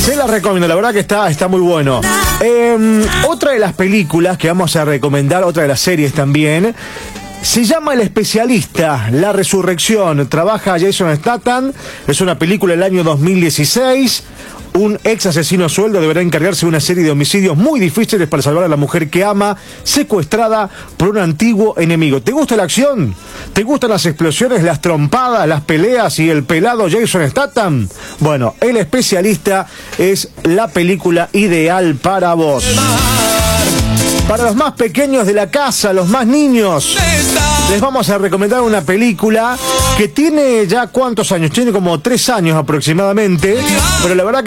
Se la recomiendo, la verdad que está muy bueno. Otra de las películas que vamos a recomendar, otra de las series también, se llama El Especialista, La Resurrección. Trabaja Jason Statham, es una película del año 2016. Un ex asesino a sueldo deberá encargarse de una serie de homicidios muy difíciles para salvar a la mujer que ama, secuestrada por un antiguo enemigo. ¿Te gusta la acción? ¿Te gustan las explosiones, las trompadas, las peleas y el pelado Jason Statham? Bueno, El Especialista es la película ideal para vos. Para los más pequeños de la casa, los más niños, les vamos a recomendar una película que tiene ya ¿cuántos años? Tiene como 3 años aproximadamente, pero la verdad que